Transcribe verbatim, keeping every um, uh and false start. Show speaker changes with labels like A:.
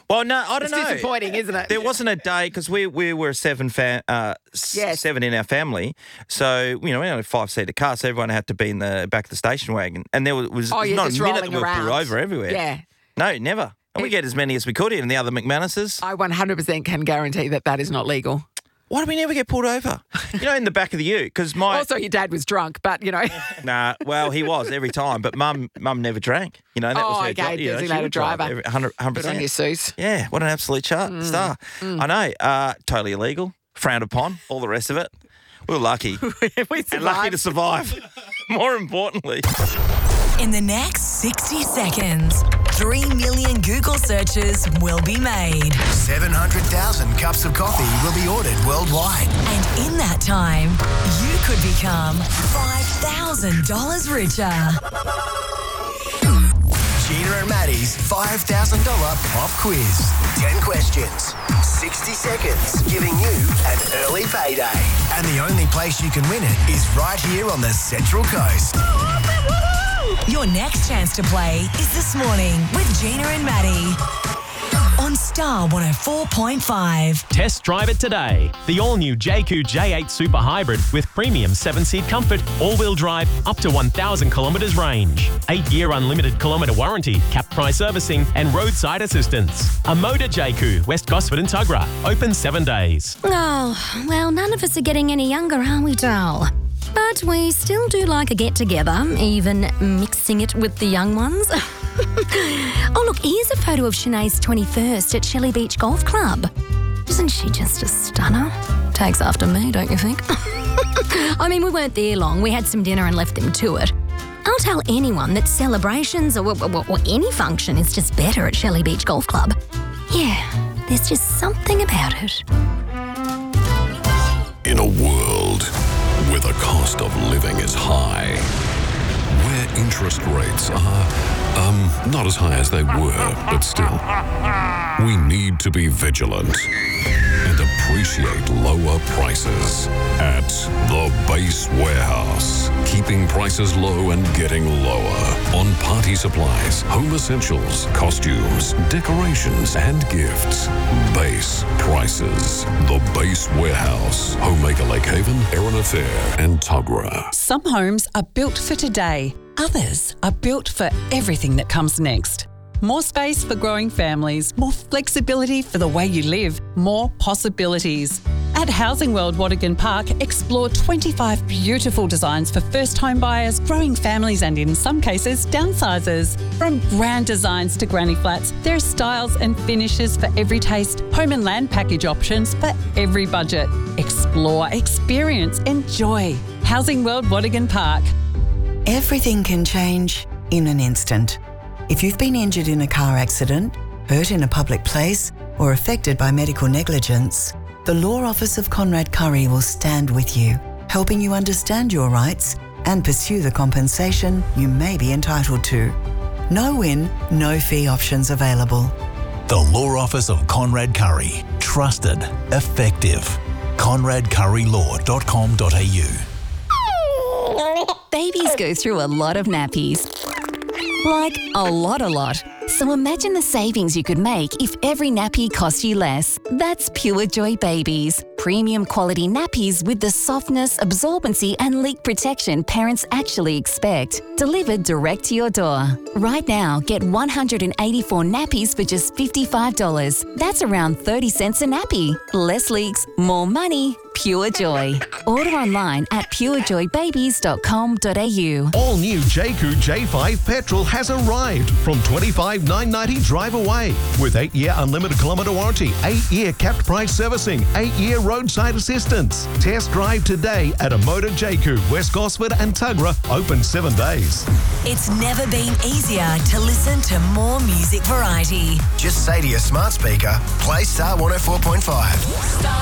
A: Well, no, I don't
B: It's
A: know.
B: disappointing, isn't it?
A: There wasn't a day because we we were seven fa- uh, s-
B: Yes.
A: seven in our family, so you know we had a five seater car, so everyone had to be in the back of the station wagon, and there was, was
B: Oh, you're
A: not
B: just
A: a minute
B: rolling
A: that we
B: around.
A: were over everywhere.
B: Yeah.
A: No, never. And we get as many as we could in the other McManuses.
B: I one hundred percent can guarantee that that is not legal.
A: Why do we never get pulled over? You know, in the back of the ute, because my
B: Also, your dad was drunk, but, you know.
A: nah, well, he was every time, but mum mum never drank. You know, that
B: Oh,
A: was her
B: okay,
A: job. You know, she
B: designated
A: would drive
B: driver.
A: every- one hundred
B: Good on you,
A: percent.
B: Suze.
A: Yeah, what an absolute char- star. I know. Uh, totally illegal, frowned upon, all the rest of it. We were lucky.
B: We
A: And lucky to
B: survived.
A: survive. More importantly.
C: In the next sixty seconds, three million Google searches will be made.
D: seven hundred thousand cups of coffee will be ordered worldwide.
C: And in that time, you could become five thousand dollars richer.
D: Gina and Maddie's five thousand dollars pop quiz. ten questions, sixty seconds, giving you an early payday. And the only place you can win it is right here on the Central Coast.
C: Your next chance to play is this morning with Gina and Maddie on Star one oh four point five.
E: Test drive it today. The all-new J Q J eight Super Hybrid with premium seven-seat comfort, all-wheel drive, up to one thousand kilometres range. Eight-year unlimited kilometre warranty, cap price servicing and roadside assistance. A Motor J Q, West Gosford and Tuggerah. Open seven days.
F: Oh, well, none of us are getting any younger, are we, doll? But we still do like a get-together, even mixing it with the young ones. Oh, look, here's a photo of Shanae's twenty-first at Shelley Beach Golf Club. Isn't she just a stunner? Takes after me, don't you think? I mean, we weren't there long. We had some dinner and left them to it. I'll tell anyone that celebrations or, or, or any function is just better at Shelley Beach Golf Club. Yeah, there's just something about it.
G: In a world where the cost of living is high, where interest rates are, um, not as high as they were, but still, we need to be vigilant and appreciate lower prices at the Base Warehouse. Keeping prices low and getting lower on party supplies, home essentials, costumes, decorations, and gifts. Base prices. The Base Warehouse. Homemaker Lake Haven, Erina Fair, and Tuggerah.
H: Some homes are built for today. Others are built for everything that comes next. More space for growing families, more flexibility for the way you live, more possibilities. At Housing World Watergan Park, explore twenty-five beautiful designs for first home buyers, growing families and, in some cases, downsizers. From grand designs to granny flats, there are styles and finishes for every taste, home and land package options for every budget. Explore, experience, enjoy. Housing World Watergan Park.
I: Everything can change in an instant. If you've been injured in a car accident, hurt in a public place, or affected by medical negligence, the Law Office of Conrad Curry will stand with you, helping you understand your rights and pursue the compensation you may be entitled to. No win, no fee options available.
J: The Law Office of Conrad Curry. Trusted. Effective. conrad curry law dot com dot a u.
F: Babies go through a lot of nappies. Like, a lot, a lot. So imagine the savings you could make if every nappy cost you less. That's Pure Joy Babies. Premium quality nappies with the softness, absorbency and leak protection parents actually expect. Delivered direct to your door. Right now, get one hundred eighty-four nappies for just fifty-five dollars. That's around thirty cents a nappy. Less leaks, more money. Pure Joy. Order online at pure joy babies dot com dot a u.
K: All new J Q J five petrol has arrived from twenty-five thousand nine hundred ninety dollars drive away with eight-year unlimited kilometre warranty, eight-year capped price servicing, eight-year roadside assistance. Test drive today at a Motor J Q, West Gosford and Tuggerah, open seven days.
C: It's never been easier to listen to more music variety.
D: Just say to your smart speaker, play Star one oh four point five.
C: Star